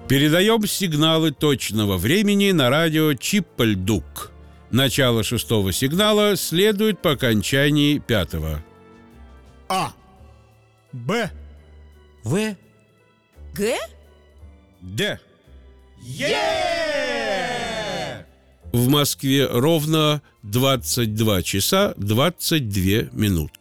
Передаем сигналы точного времени на радио Чиппальдук. Начало 6-го сигнала следует по окончании 5-го. А. Б. В. Г? Д. В Москве ровно 22 часа 22 минуты.